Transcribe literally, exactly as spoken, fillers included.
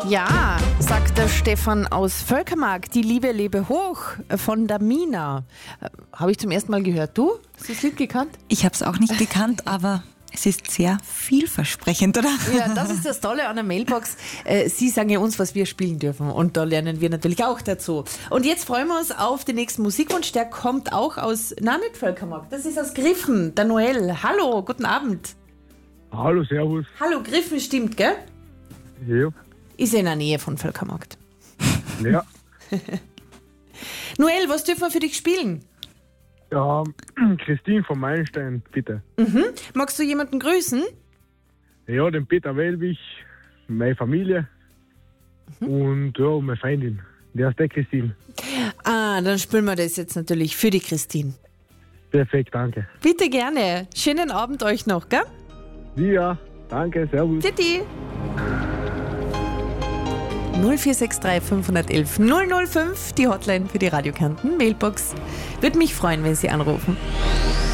Ja, sagt der Stefan aus Völkermark. Die Liebe lebe hoch von der Mina. Habe ich zum ersten Mal gehört. Du? Hast du das Lied gekannt? Ich habe es auch nicht gekannt, aber es ist sehr vielversprechend, oder? Ja, das ist das Tolle an der Mailbox. Äh, Sie sagen ja uns, was wir spielen dürfen. Und da lernen wir natürlich auch dazu. Und jetzt freuen wir uns auf den nächsten Musikwunsch. Der kommt auch aus, na nicht Völkermark, das ist aus Griffen. Der Noel. Hallo, guten Abend. Hallo, servus. Hallo, Griffen stimmt, gell? Ja. Ist ja in der Nähe von Völkermarkt. Ja. Noel, was dürfen wir für dich spielen? Ja, Christine von Meilenstein, bitte. Mhm. Magst du jemanden grüßen? Ja, den Peter Wellwig, meine Familie mhm. und ja, meine Freundin. Der ist der Christine. Ah, dann spielen wir das jetzt natürlich für die Christine. Perfekt, danke. Bitte gerne. Schönen Abend euch noch, gell? Ja, danke, servus. Titi. null vier sechs drei fünf eins eins null null fünf, die Hotline für die Radio Kärnten Mailbox. Würde mich freuen, wenn Sie anrufen.